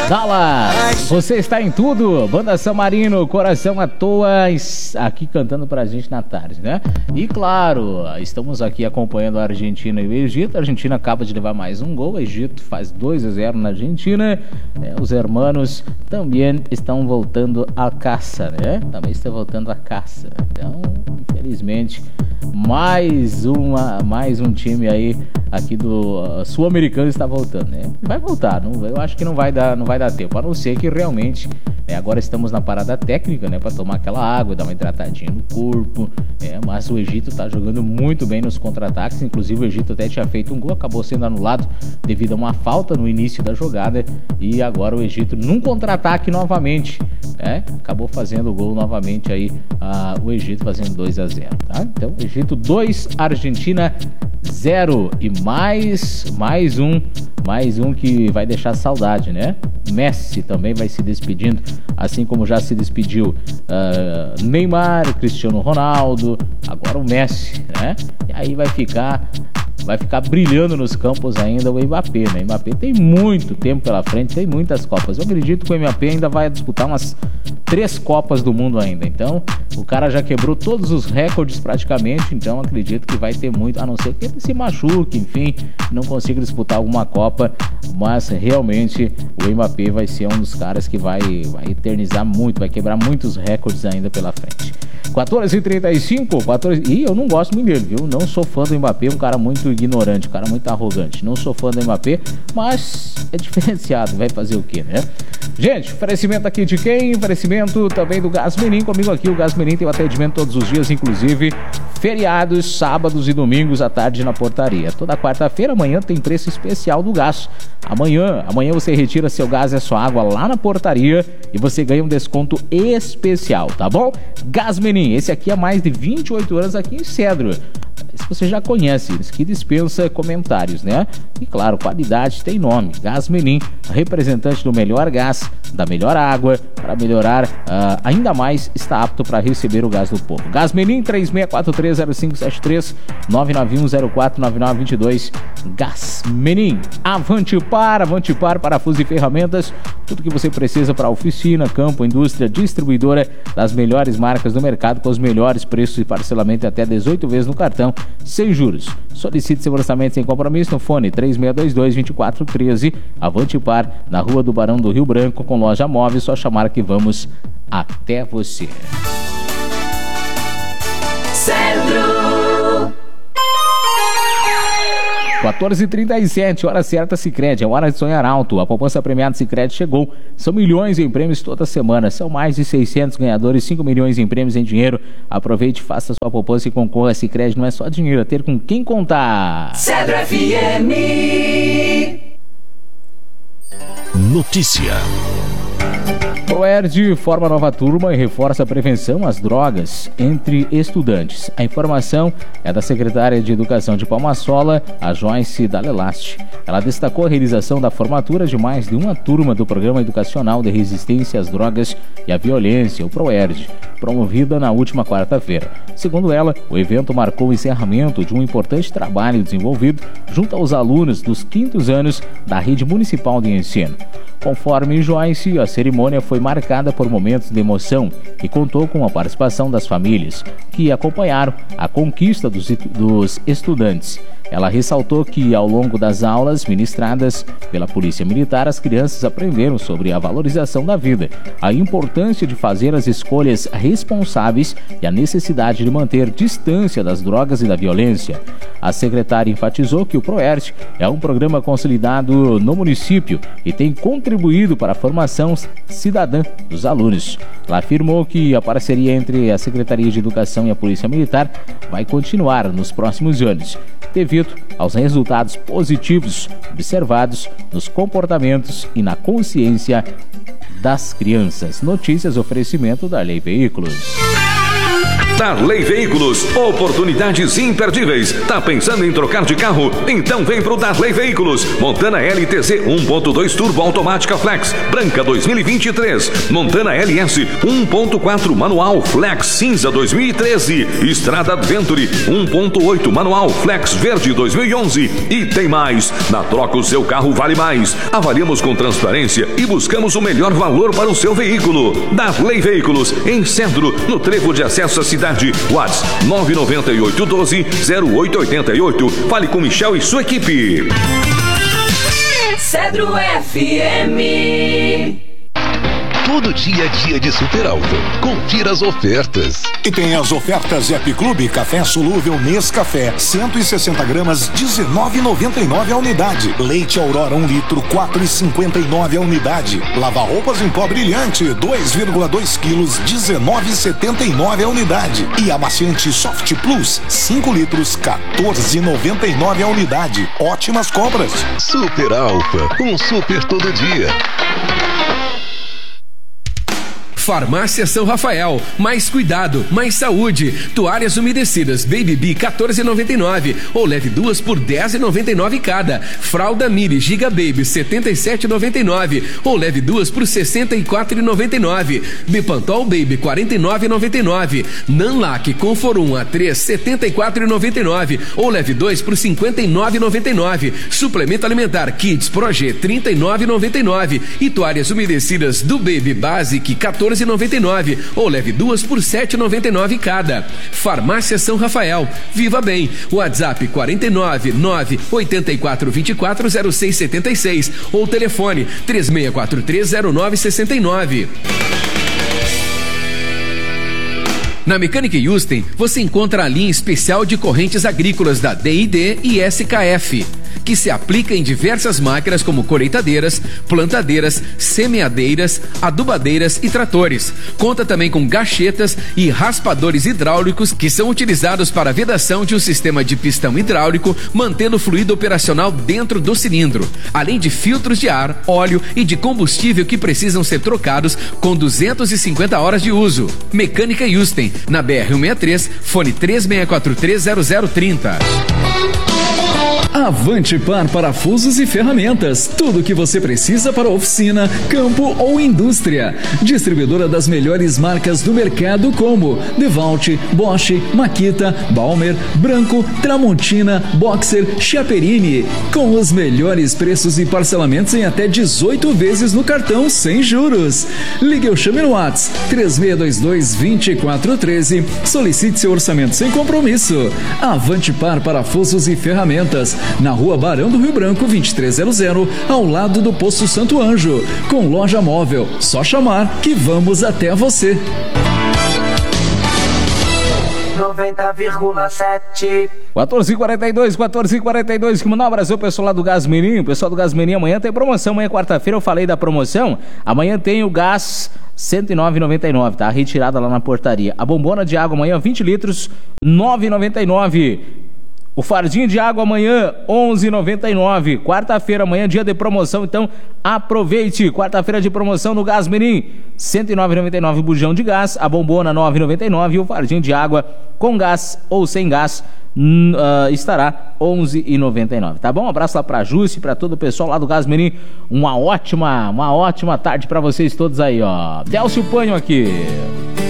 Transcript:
Dallas, você está em tudo. Banda San Marino, Coração à Toa, aqui cantando pra gente na tarde, né? E claro, estamos aqui acompanhando a Argentina e o Egito. A Argentina acaba de levar mais um gol, o Egito faz 2-0 na Argentina. Os hermanos também estão voltando à caça, né? Também estão voltando à caça. Então, infelizmente, mais um time aí aqui do sul-americano está voltando, né? Vai voltar, eu acho que não vai dar tempo, a não ser que realmente, agora estamos na parada técnica, né, para tomar aquela água, dar uma hidratadinha no corpo, mas o Egito está jogando muito bem nos contra-ataques. Inclusive o Egito até tinha feito um gol, acabou sendo anulado devido a uma falta no início da jogada, e agora o Egito num contra-ataque novamente, acabou fazendo o gol novamente aí, o Egito fazendo 2-0, tá? Então Egito 2, Argentina 0, e mais um que vai deixar saudade, né? Messi também vai se despedindo, assim como já se despediu Neymar, Cristiano Ronaldo, agora o Messi, né? E aí vai ficar brilhando nos campos ainda o Mbappé, né? O Mbappé tem muito tempo pela frente, tem muitas Copas. Eu acredito que o Mbappé ainda vai disputar umas 3 Copas do Mundo ainda. Então, o cara já quebrou todos os recordes praticamente, então acredito que vai ter muito, a não ser que ele se machuque, enfim, não consiga disputar alguma Copa, mas realmente o Mbappé vai ser um dos caras que vai eternizar muito, vai quebrar muitos recordes ainda pela frente. 14h35, e eu não gosto muito dele, viu? Não sou fã do Mbappé, um cara muito ignorante, um cara muito arrogante. Não sou fã do Mbappé, mas é diferenciado, vai fazer o quê, né? Gente, oferecimento aqui de quem? Oferecimento também do Gás Menin, comigo aqui. O Gás Menin tem o atendimento todos os dias, inclusive feriados, sábados e domingos à tarde na portaria. Toda quarta-feira, amanhã tem preço especial do gás. Amanhã você retira seu gás e a sua água lá na portaria e você ganha um desconto especial, tá bom? Gás Menin, esse aqui há mais de 28 anos aqui em Cedro. Esse você já conhece, esse que dispensa comentários, né? E claro, qualidade tem nome. Gás Menin, representante do melhor gás, da melhor água, para melhorar ainda mais, está apto para receber o gás do povo. Gás Menin, 36430573, 991049922. Gás Menin. Avante Par, parafusos e ferramentas, tudo que você precisa para oficina, campo, indústria, distribuidora das melhores marcas do mercado, com os melhores preços e parcelamento até 18 vezes no cartão, sem juros. Solicite seu orçamento sem compromisso no fone 3622-2413. Avante Par, na Rua do Barão do Rio Branco, com loja móvel, só chamar que vamos até você. Centro 14h37, hora certa Sicredi, é hora de sonhar alto. A poupança premiada Sicredi chegou. São milhões em prêmios toda semana. São mais de 600 ganhadores, 5 milhões em prêmios em dinheiro. Aproveite, faça sua poupança e concorra. A Sicredi não é só dinheiro, é ter com quem contar. Cedro FM. Notícia. Proerd forma nova turma e reforça a prevenção às drogas entre estudantes. A informação é da secretária de Educação de Palma-Sola, a Joyce Dalelaste. Ela destacou a realização da formatura de mais de uma turma do Programa Educacional de Resistência às Drogas e à Violência, o Proerd, promovida na última quarta-feira. Segundo ela, o evento marcou o encerramento de um importante trabalho desenvolvido junto aos alunos dos 5º anos da Rede Municipal de Ensino. Conforme Joyce, a cerimônia foi marcada por momentos de emoção e contou com a participação das famílias, que acompanharam a conquista dos estudantes. Ela ressaltou que, ao longo das aulas ministradas pela Polícia Militar, as crianças aprenderam sobre a valorização da vida, a importância de fazer as escolhas responsáveis e a necessidade de manter distância das drogas e da violência. A secretária enfatizou que o Proerd é um programa consolidado no município e tem contribuído para a formação cidadã dos alunos. Ela afirmou que a parceria entre a Secretaria de Educação e a Polícia Militar vai continuar nos próximos anos, devido aos resultados positivos observados nos comportamentos e na consciência das crianças. Notícias, oferecimento da Lei Veículos. Darley Veículos, oportunidades imperdíveis. Tá pensando em trocar de carro? Então vem pro Darley Veículos. Montana LTZ 1.2 Turbo Automática Flex, branca 2023. Montana LS 1.4 Manual Flex cinza 2013. Estrada Adventure 1.8 Manual Flex verde 2011. E tem mais. Na troca o seu carro vale mais. Avaliamos com transparência e buscamos o melhor valor para o seu veículo. Darley Veículos, em Cedro, no trevo de acesso à cidade. WhatsApp 99812-0888. Fale com Michel e sua equipe. Cedro FM. Todo dia é dia de Super Alfa. Confira as ofertas. E tem as ofertas App Clube Café Solúvel Nescafé, 160 gramas, R$19,99 a unidade. Leite Aurora 1 litro, R$4,59 a unidade. Lava-roupas em pó brilhante, 2,2 quilos, R$19,79 a unidade. E amaciante Soft Plus, 5 litros, R$14,99 a unidade. Ótimas compras. Super Alfa, um super todo dia. Farmácia São Rafael, mais cuidado, mais saúde. Toalhas umedecidas Baby Bee 14,99 ou leve 2 por 10,99 cada. Fralda Mili Giga Baby 77,99 ou leve 2 por 64,99. Bepantol Baby 49,99. Nanlac Confor 1 a 3 74,99 ou leve 2 por 59,99. Suplemento alimentar Kids Projet 39,99 e toalhas umedecidas do Baby Basic 14,99 ou leve 2 por 7,99 cada. Farmácia São Rafael, viva bem. WhatsApp 499-8424-0676 ou telefone 36430969. Na Mecânica Houston, você encontra a linha especial de correntes agrícolas da D&D e SKF, que se aplica em diversas máquinas como colheitadeiras, plantadeiras, semeadeiras, adubadeiras e tratores. Conta também com gachetas e raspadores hidráulicos que são utilizados para a vedação de um sistema de pistão hidráulico, mantendo o fluido operacional dentro do cilindro, além de filtros de ar, óleo e de combustível que precisam ser trocados com 250 horas de uso. Mecânica Houston, na BR-163, fone 36430030. Avante Par Parafusos e Ferramentas. Tudo o que você precisa para oficina, campo ou indústria. Distribuidora das melhores marcas do mercado como DeWalt, Bosch, Makita, Balmer, Branco, Tramontina, Boxer, Chiaperini. Com os melhores preços e parcelamentos em até 18 vezes no cartão sem juros. Ligue ou chame no WhatsApp 3622-2413. Solicite seu orçamento sem compromisso. Avante Par Parafusos e Ferramentas. Na Rua Barão do Rio Branco, 2300, ao lado do Poço Santo Anjo. Com loja móvel, só chamar que vamos até você. 90,7. 14h42, que mandar um abraço ao pessoal lá do Gás Mirim. O pessoal do Gás Mirim, amanhã tem promoção. Amanhã, quarta-feira, eu falei da promoção. Amanhã tem o gás R$109,99, tá? Retirada lá na portaria. A bombona de água amanhã, 20 litros, R$9,99. O fardinho de água amanhã, R$11,99. Quarta-feira, amanhã, dia de promoção, então aproveite. Quarta-feira de promoção no Gás Mirim, R$109,99 o bujão de gás, a bombona R$9,99 e o fardinho de água com gás ou sem gás estará R$11,99, tá bom? Um abraço lá pra Jússi, pra todo o pessoal lá do Gás Mirim. Uma ótima tarde pra vocês todos aí, ó. Delcio Panho aqui.